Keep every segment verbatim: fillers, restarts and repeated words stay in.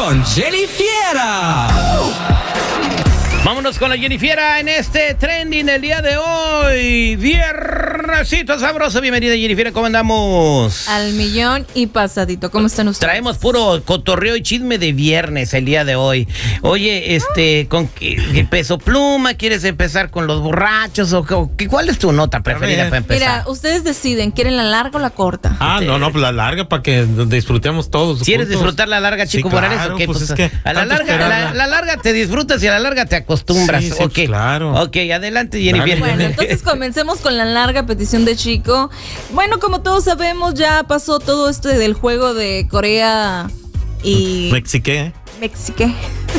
con Jenny Fiera. Vámonos con la Jennifiera en este trending el día de hoy. Viernesito sabroso. Bienvenida, Jennifiera. ¿Cómo andamos? Al millón y pasadito. ¿Cómo están ustedes? Traemos puro cotorreo y chisme de viernes el día de hoy. Oye, este, ¿con qué, qué Peso Pluma? ¿Quieres empezar con los borrachos? O, o ¿cuál es tu nota preferida para empezar? Mira, ustedes deciden, ¿quieren la larga o la corta? Ah, no, no, pues la larga para que disfrutemos todos. ¿Quieres juntos? disfrutar la larga, Chico Sí, Morales? claro, ¿O qué? pues Pues, es que a la tanto larga, la, esperarla. la larga te disfrutas y a la larga te acostumbras. Sí, sí, Ok, pues, claro. Ok, adelante, Jennifer. Bueno, entonces comencemos con la larga petición de Chico. Bueno, como todos sabemos, ya pasó todo esto del juego de Corea y Mexiqué. Mexique.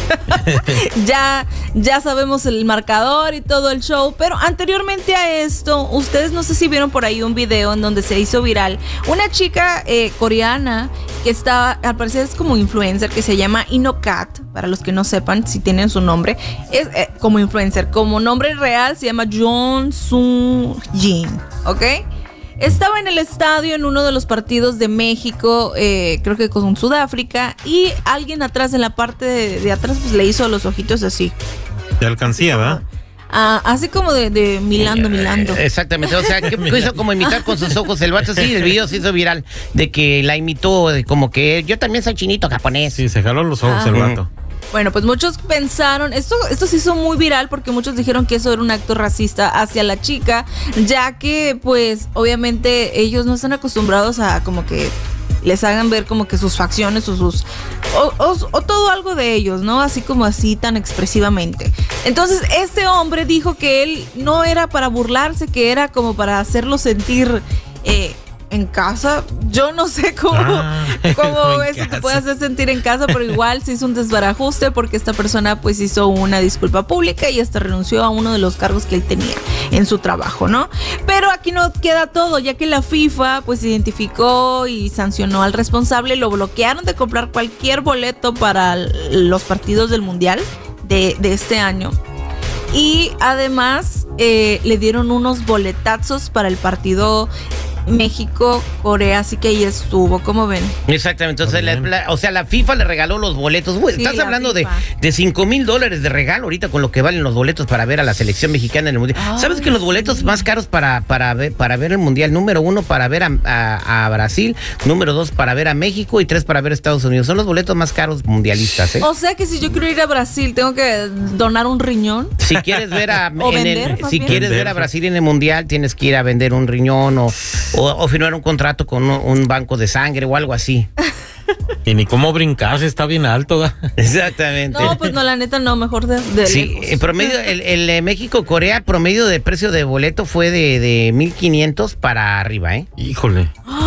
ya, ya sabemos el marcador y todo el show, pero anteriormente a esto, ustedes no sé si vieron por ahí un video en donde se hizo viral una chica eh, coreana que está, al parecer es como influencer, que se llama Inokat, para los que no sepan si tienen su nombre, es eh, como influencer, como nombre real se llama Jong Sung-jin, ¿ok? Estaba en el estadio en uno de los partidos de México, eh, creo que con Sudáfrica, y alguien atrás, en la parte de, de atrás, pues le hizo los ojitos así. De alcancía, ¿verdad? Ah, así como de, de milando, milando. Exactamente, o sea, que hizo como imitar con sus ojos el vato. Sí, el video se hizo viral de que la imitó, de como que yo también soy chinito japonés. Sí, se jaló los ojos Ah. el vato. Bueno, pues muchos pensaron, esto, esto se hizo muy viral porque muchos dijeron que eso era un acto racista hacia la chica, ya que pues obviamente ellos no están acostumbrados a como que les hagan ver como que sus facciones o sus o, o, o todo algo de ellos, ¿no? Así como así tan expresivamente. Entonces este hombre dijo que él no era para burlarse, que era como para hacerlo sentir eh, en casa. Yo no sé cómo, Ah, cómo en eso te casa. puede hacer sentir en casa, pero igual se hizo un desbarajuste porque esta persona pues hizo una disculpa pública y hasta renunció a uno de los cargos que él tenía en su trabajo, ¿no? Pero aquí no queda todo, ya que la FIFA pues identificó y sancionó al responsable, lo bloquearon de comprar cualquier boleto para los partidos del Mundial de, de este año. Y además eh, le dieron unos boletazos para el partido México-Corea, así que ahí estuvo, ¿cómo ven? Exactamente, entonces, la, la, o sea, la FIFA le regaló los boletos. Güey, Sí, estás la hablando de, FIFA. de cinco mil dólares de regalo ahorita con lo que valen los boletos para ver a la selección mexicana en el Mundial. Ay, ¿Sabes que los boletos sí. más caros para, para, ver, para ver el Mundial? Número uno, para ver a, a, a Brasil. Número dos, para ver a México. Y tres, para ver a Estados Unidos. Son los boletos más caros mundialistas, ¿eh? O sea que si yo quiero ir a Brasil, tengo que donar un riñón. Si quieres ver a O en vender, el, más si bien. quieres ver Vender. a Brasil en el Mundial, tienes que ir a vender un riñón o, o, o firmar un contrato con un, un banco de sangre o algo así. Y ni cómo brincar, si está bien alto, ¿verdad? Exactamente. No, pues no, la neta no, mejor de, de Sí, lejos. el promedio, el, el eh, México-Corea, promedio de precio de boleto fue de, de mil quinientos para arriba, ¿eh? Híjole.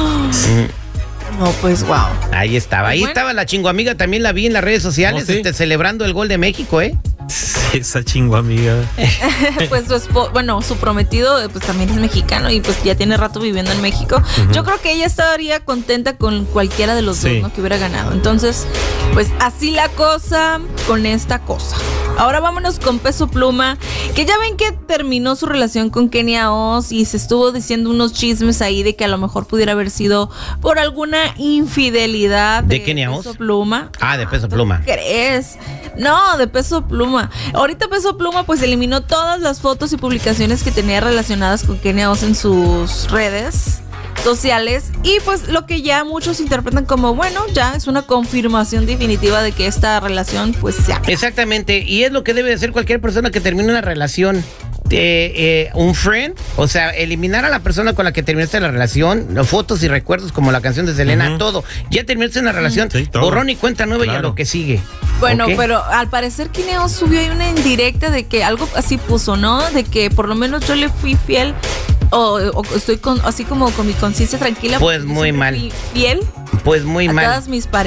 Mm, No, pues wow. ahí estaba, ahí Bueno. estaba la chingoamiga, también la vi en las redes sociales, ¿Oh, sí? este, celebrando el gol de México, ¿eh? Sí, esa chingo amiga. Pues su espo- bueno, su prometido eh, pues también es mexicano y pues ya tiene rato viviendo en México. Yo creo que ella estaría contenta con cualquiera de los Sí. dos, ¿no? Que hubiera ganado. Entonces, pues así la cosa con esta cosa. Ahora vámonos con Peso Pluma, que ya ven que terminó su relación con Kenia Oz y se estuvo diciendo unos chismes ahí de que a lo mejor pudiera haber sido por alguna infidelidad ¿De de, Kenia Peso Oz? Pluma. Ah, de Peso ¿Tú Pluma. crees? No, de Peso Pluma. Ahorita Peso Pluma pues eliminó todas las fotos y publicaciones que tenía relacionadas con Kenia Oz en sus redes sociales y pues lo que ya muchos interpretan como bueno, ya es una confirmación definitiva de que esta relación pues se acabó. Exactamente, y es lo que debe de hacer cualquier persona que termine una relación. Eh, eh, un friend, o sea, eliminar a la persona con la que terminaste la relación, las fotos y recuerdos como la canción de Selena, Ujú. todo. Ya terminaste una relación, Sí, todo. borrón y cuenta nueva y a Claro. lo que sigue. Bueno, ¿Ok? pero al parecer Kenia Oz subió ahí una indirecta de que algo así puso, ¿no? De que por lo menos yo le fui fiel o, o estoy con, así como con mi conciencia tranquila. Pues porque muy siempre mal. fui fiel Pues muy a mal. todas mis parejas.